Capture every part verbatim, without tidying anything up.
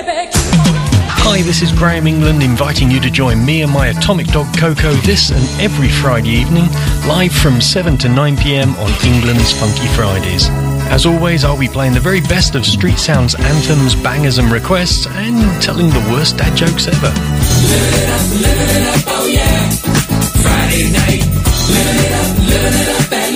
Hi, this is Graham England inviting you to join me and my atomic dog Coco this and every Friday evening, live from seven to nine p.m. on England's Funky Fridays. As always, I'll be playing the very best of Street Sounds anthems, bangers and requests, and telling the worst dad jokes ever. Live it up, live it up, oh yeah. Friday night, living it up, living it up at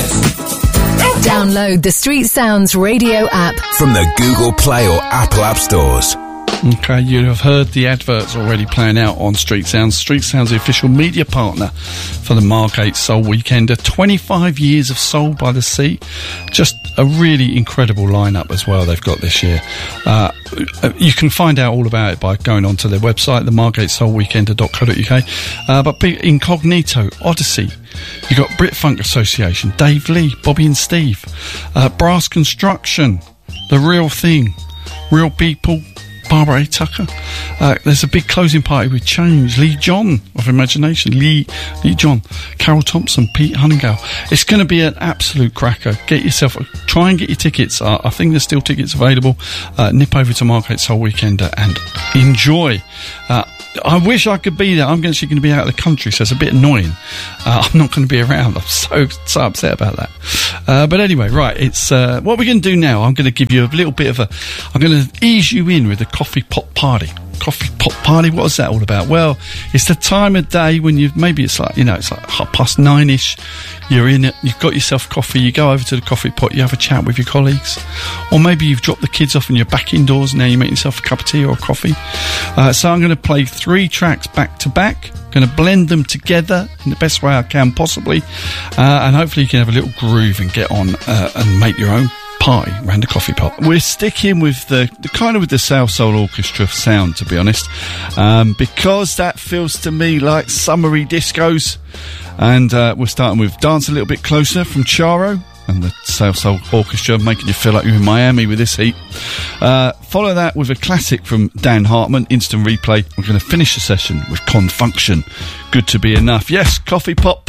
last. Download the Street Sounds radio app from the Google Play or Apple App Stores. Okay, you have heard the adverts already playing out on Street Sounds. Street Sounds, the official media partner for the Margate Soul Weekender. twenty-five years of soul by the sea. Just a really incredible lineup as well they've got this year. Uh, you can find out all about it by going onto their website, the margate soul weekender dot co dot uk. Uh, but be Incognito, Odyssey. You've got Brit Funk Association, Dave Lee, Bobby and Steve, uh, Brass Construction, The Real Thing, Real People, Barbara A. Tucker. Uh, there's a big closing party with Change, Lee John of Imagination, Lee Lee John, Carol Thompson, Pete Hunningale. It's going to be an absolute cracker. Get yourself, try and get your tickets. Uh, I think there's still tickets available. Uh, nip over to Margate Soul Weekender and enjoy. Uh, I wish I could be there. I'm actually going to be out of the country, so it's a bit annoying. Uh, I'm not going to be around. I'm so so upset about that. Uh, but anyway, right, it's uh, what we're going to do now. I'm going to give you a little bit of a. I'm going to ease you in with a coffee pot party. Coffee pot party. What is that all about? Well, it's the time of day when you maybe it's like you know it's like half past nine ish. You're in it. You've got yourself coffee. You go over to the coffee pot. You have a chat with your colleagues, or maybe you've dropped the kids off and you're back indoors. Now you make yourself a cup of tea or a coffee. Uh, so I'm going to play three tracks back to back. Going to blend them together in the best way I can possibly, uh, and hopefully you can have a little groove and get on uh, and make your own party around a coffee pot. We're sticking with the, the kind of with the South Soul Orchestra sound, to be honest, um, because that feels to me like summery discos. And uh, we're starting with Dance a Little Bit Closer from Charo and the South Soul Orchestra, making you feel like you're in Miami with this heat. Uh, follow that with a classic from Dan Hartman, Instant Replay. We're going to finish the session with Confunction, Good to Be Enough. Yes, coffee pot